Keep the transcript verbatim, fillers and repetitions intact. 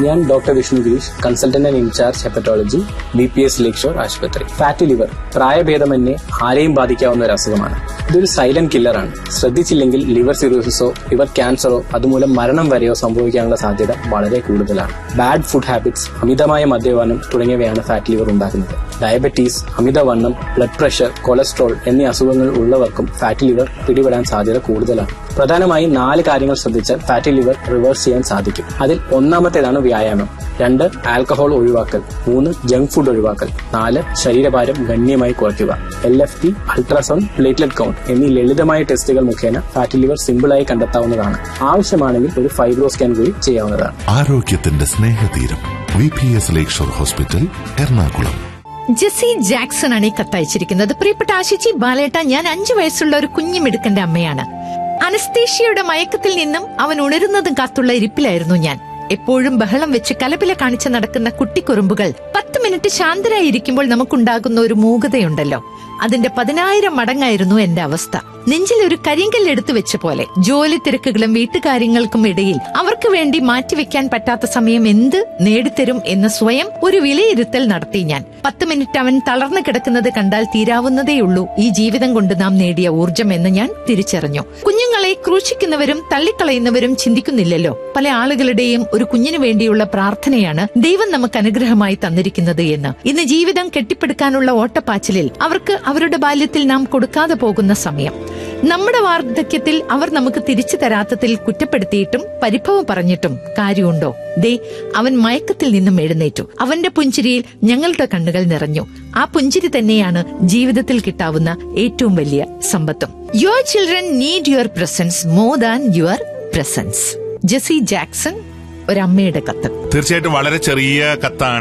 ഞാൻ doctor Vishnu Girish, consultant and in charge hepatology, B P S lake shore ആശുപത്രി. Fatty liver പ്രായഭേദമന്യേ ആരെയും ബാധിക്കാവുന്ന ഒരു അസുഖമാണ്. ഇതൊരു സൈലന്റ് കില്ലറാണ്. ശ്രദ്ധിച്ചില്ലെങ്കിൽ ലിവർ സിറോസിസോ ലിവർ ക്യാൻസറോ അതുമൂലം മരണം വരെയോ സംഭവിക്കാനുള്ള സാധ്യത വളരെ കൂടുതലാണ്. ബാഡ് ഫുഡ് ഹാബിറ്റ്സ്, അമിതമായ മദ്യപാനം തുടങ്ങിയവയാണ് ഫാറ്റി ലിവർ ഉണ്ടാക്കുന്നത്. ഡയബറ്റീസ്, അമിതവണ്ണം, ബ്ലഡ് പ്രഷർ, കൊളസ്ട്രോൾ എന്നീ അസുഖങ്ങൾ ഉള്ളവർക്കും ഫാറ്റി ലിവർ പിടിപെടാൻ സാധ്യത കൂടുതലാണ്. പ്രധാനമായും നാല് കാര്യങ്ങൾ ശ്രദ്ധിച്ചാൽ ഫാറ്റി ലിവർ റിവേഴ്സ് ചെയ്യാൻ സാധിക്കും. അതിൽ ഒന്നാമത്തേതാണ് വ്യായാമം. രണ്ട്, ആൽക്കഹോൾ ഒഴിവാക്കൽ. മൂന്ന്, ജങ്ക് ഫുഡ് ഒഴിവാക്കൽ. നാല്, ശരീരഭാരം ഗണ്യമായി കുറയ്ക്കുക. L F T, ultrasound, platelet count എന്നീ ലളിതമായ ടെസ്റ്റുകൾ മുഖേന ഫാറ്റി ലിവർ സിമ്പിളായി കണ്ടെത്താവുന്നതാണ്. ആവശ്യമാണെങ്കിൽ ഒരു ഫൈബ്രോ സ്കാൻ കൂടി ചെയ്യാവുന്നതാണ്. ആരോഗ്യത്തിന്റെ സ്നേഹതീരം വി പി എസ് ലേക്ക് shore hospital, Ernakulam. Jessy Jackson ആണ് ഈ കത്തയച്ചിരിക്കുന്നത്. പ്രിയപ്പെട്ട ആശിച്ചി, ബാലേട്ട, ഞാൻ അഞ്ചു വയസ്സുള്ള ഒരു കുഞ്ഞുമിടുക്കന്റെ അമ്മയാണ്. അനസ്തേഷ്യയുടെ മയക്കത്തിൽ നിന്നും അവൻ ഉണരുന്നതും കാത്തുള്ള ഇരിപ്പിലായിരുന്നു ഞാൻ. എപ്പോഴും ബഹളം വെച്ച് കലപില കാണിച്ച് നടക്കുന്ന കുട്ടിക്കുറുമ്പുകൾ പത്ത് മിനിറ്റ് ശാന്തരായിരിക്കുമ്പോൾ നമുക്കുണ്ടാകുന്ന ഒരു മൂകതയുണ്ടല്ലോ, അതിന്റെ പതിനായിരം മടങ്ങായിരുന്നു എന്റെ അവസ്ഥ. നെഞ്ചിൽ ഒരു കരിങ്കല്ലെടുത്തു വെച്ച പോലെ. ജോലി തിരക്കുകളും വീട്ടുകാര്യങ്ങൾക്കും ഇടയിൽ അവർക്ക് വേണ്ടി മാറ്റിവെക്കാൻ പറ്റാത്ത സമയം എന്ത് നേടിത്തരും എന്ന് സ്വയം ഒരു വിലയിരുത്തൽ നടത്തി ഞാൻ. പത്ത് മിനിറ്റ് അവൻ തളർന്നു കിടക്കുന്നത് കണ്ടാൽ തീരാവുന്നതേയുള്ളൂ ഈ ജീവിതം കൊണ്ട് നാം നേടിയ ഊർജം എന്ന് ഞാൻ തിരിച്ചറിഞ്ഞു. കുഞ്ഞുങ്ങളെ ക്രൂശിക്കുന്നവരും തള്ളിക്കളയുന്നവരും ചിന്തിക്കുന്നില്ലല്ലോ. പല ആളുകളുടെയും ഒരു കുഞ്ഞിനു വേണ്ടിയുള്ള പ്രാർത്ഥനയാണ് ദൈവം നമുക്ക് അനുഗ്രഹമായി തന്നിരിക്കുന്നത് എന്ന്. ഇന്ന് ജീവിതം കെട്ടിപ്പടുക്കാനുള്ള ഓട്ടപ്പാച്ചിലിൽ അവർക്ക് അവരുടെ ബാല്യത്തിൽ നാം കൊടുക്കാതെ പോകുന്ന സമയം, നമ്മുടെ വാർദ്ധക്യത്തിൽ അവർ നമുക്ക് തിരിച്ചു തരാത്തതിൽ കുറ്റപ്പെടുത്തിയിട്ടും പരിഭവം പറഞ്ഞിട്ടും കാര്യമുണ്ടോ? ദേ, അവൻ മയക്കത്തിൽ നിന്നും എഴുന്നേറ്റു. അവന്റെ പുഞ്ചിരിയിൽ ഞങ്ങളുടെ കണ്ണുകൾ നിറഞ്ഞു. ആ പുഞ്ചിരി തന്നെയാണ് ജീവിതത്തിൽ കിട്ടാവുന്ന ഏറ്റവും വലിയ സമ്പത്തും. Your children need your presence more than your presence. Jessy Jackson, ഒരമ്മയുടെ കത്ത്. തീർച്ചയായിട്ടും വളരെ ചെറിയ കത്താണ്.